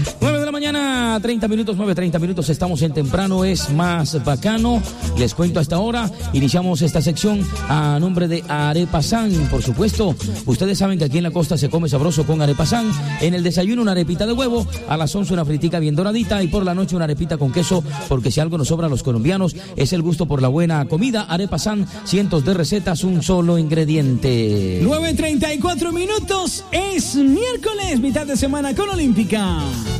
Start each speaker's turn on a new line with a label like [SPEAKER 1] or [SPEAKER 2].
[SPEAKER 1] 9 de la mañana, 30 minutos, 9:30 minutos, estamos en Temprano es Más Bacano. Les cuento a esta hora, iniciamos esta sección a nombre de Arepa San. Por supuesto, ustedes saben que aquí en la costa se come sabroso con Arepa San. En el desayuno una arepita de huevo, a las 11 una fritica bien doradita y por la noche una arepita con queso, porque si algo nos sobra a los colombianos es el gusto por la buena comida. Arepa San, cientos de recetas, un solo ingrediente.
[SPEAKER 2] 9:34 minutos, es miércoles, mitad de semana con Olímpica.